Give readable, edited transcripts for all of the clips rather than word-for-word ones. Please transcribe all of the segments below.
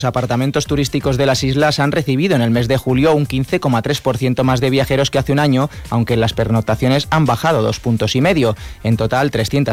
Los apartamentos turísticos de las islas han recibido en el mes de julio un 15,3% más de viajeros que hace un año, aunque las pernoctaciones han bajado 2,5 puntos. En total,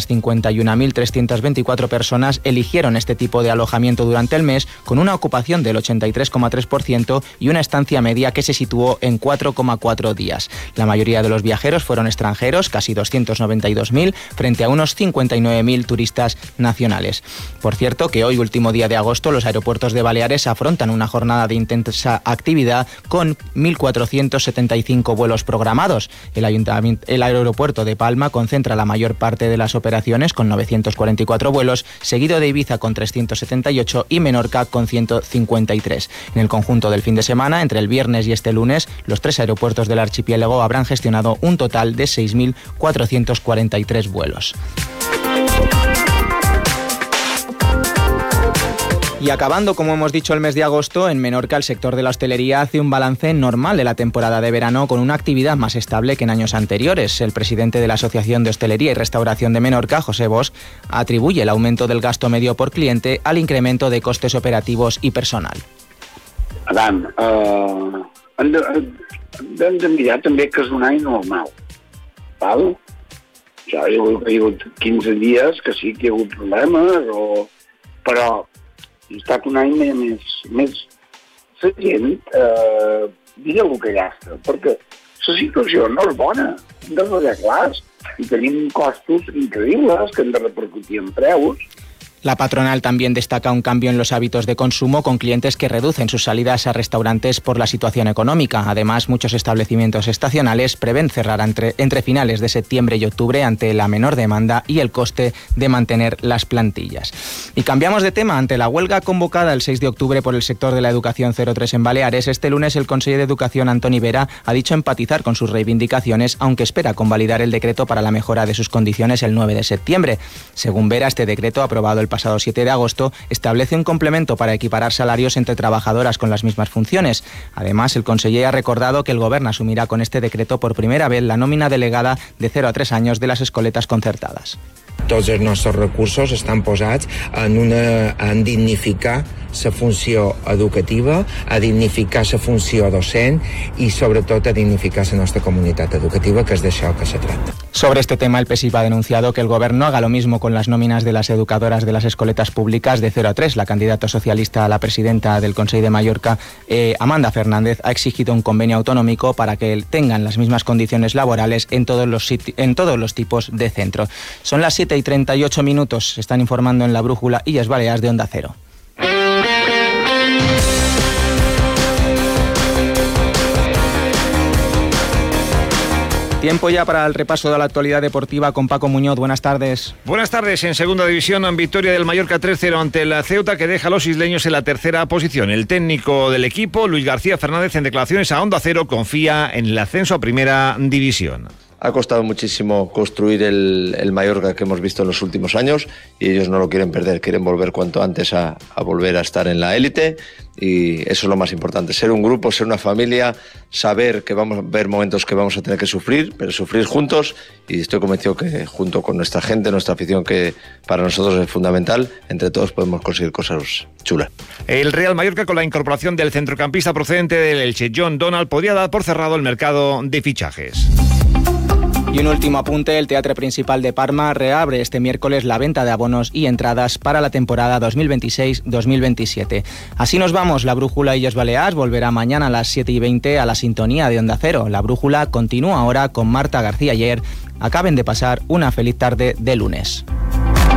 351.324 personas eligieron este tipo de alojamiento durante el mes, con una ocupación del 83,3% y una estancia media que se situó en 4,4 días. La mayoría de los viajeros fueron extranjeros, casi 292.000, frente a unos 59.000 turistas nacionales. Por cierto, que hoy, último día de agosto, los aeropuertos de Baleares afrontan una jornada de intensa actividad con 1.475 vuelos programados. El aeropuerto de Palma concentra la mayor parte de las operaciones con 944 vuelos, seguido de Ibiza con 378 y Menorca con 153. En el conjunto del fin de semana, entre el viernes y este lunes, los 3 aeropuertos del archipiélago habrán gestionado un total de 6.443 vuelos. Y acabando, como hemos dicho, el mes de agosto, en Menorca el sector de la hostelería hace un balance normal de la temporada de verano con una actividad más estable que en años anteriores. El presidente de la Asociación de Hostelería y Restauración de Menorca, José Bosch, atribuye el aumento del gasto medio por cliente al incremento de costes operativos y personal. Adam, hem de mirar també que és un any normal, val? Hi ha hagut 15 dies que sí que hi ha hagut problemes, però ha estat un any més la gent digue el que gasta, perquè la situació no és bona, hem de ser clars i tenim costos increïbles que hem de repercutir en preus. La patronal también destaca un cambio en los hábitos de consumo con clientes que reducen sus salidas a restaurantes por la situación económica. Además, muchos establecimientos estacionales prevén cerrar entre finales de septiembre y octubre ante la menor demanda y el coste de mantener las plantillas. Y cambiamos de tema. Ante la huelga convocada el 6 de octubre por el sector de la educación 03 en Baleares, este lunes el conseller de Educación, Antoni Vera, ha dicho empatizar con sus reivindicaciones, aunque espera convalidar el decreto para la mejora de sus condiciones el 9 de septiembre. Según Vera, este decreto, aprobado el pasado 7 de agosto, establece un complemento para equiparar salarios entre trabajadoras con las mismas funciones. Además, el conseller ha recordado que el Govern asumirá con este decreto por primera vez la nómina delegada de 0 a 3 años de las escoletas concertadas. Tots els nostres recursos estan posats en dignificar la funció educativa, a dignificar la funció docent i sobretot a dignificar la nostra comunitat educativa, que és d'això que se trata. Sobre este tema, el PSIP ha denunciado que el Gobierno haga lo mismo con las nóminas de las educadoras de las escoletas públicas de 0 a 3. La candidata socialista a la presidenta del Consell de Mallorca, Amanda Fernández, ha exigido un convenio autonómico para que tengan las mismas condiciones laborales en todos los tipos de centro. Son las 7:38, se están informando en la Brújula Illes Balears de Onda Cero. Tiempo ya para el repaso de la actualidad deportiva con Paco Muñoz. Buenas tardes. Buenas tardes. En segunda división, victoria del Mallorca 3-0 ante el Ceuta, que deja a los isleños en la tercera posición. El técnico del equipo, Luis García Fernández, en declaraciones a Onda Cero, confía en el ascenso a primera división. Ha costado muchísimo construir el Mallorca que hemos visto en los últimos años y ellos no lo quieren perder, quieren volver cuanto antes a volver a estar en la élite, y eso es lo más importante, ser un grupo, ser una familia, saber que vamos a ver momentos que vamos a tener que sufrir, pero sufrir juntos, y estoy convencido que junto con nuestra gente, nuestra afición, que para nosotros es fundamental, entre todos podemos conseguir cosas chulas. El Real Mallorca, con la incorporación del centrocampista procedente del Elche, John Donald, podría dar por cerrado el mercado de fichajes. Y un último apunte, el Teatre Principal de Parma reabre este miércoles la venta de abonos y entradas para la temporada 2026-2027. Así nos vamos, la Brújula Illes Balears volverá mañana a las 7:20 a la sintonía de Onda Cero. La Brújula continúa ahora con Marta García Ayer. Acaben de pasar una feliz tarde de lunes.